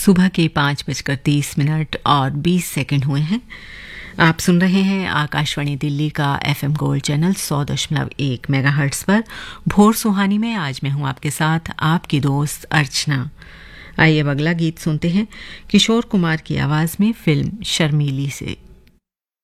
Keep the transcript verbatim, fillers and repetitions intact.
सुबह के पाँच बजकर तीस मिनट और बीस सेकंड हुए हैं। आप सुन रहे हैं आकाशवाणी दिल्ली का एफएम गोल्ड चैनल सौ दशमलव एक मेगाहर्ट्ज पर भोर सुहानी में। आज मैं हूं आपके साथ आपकी दोस्त अर्चना। आइए अब अगला गीत सुनते हैं किशोर कुमार की आवाज में फिल्म शर्मीली से।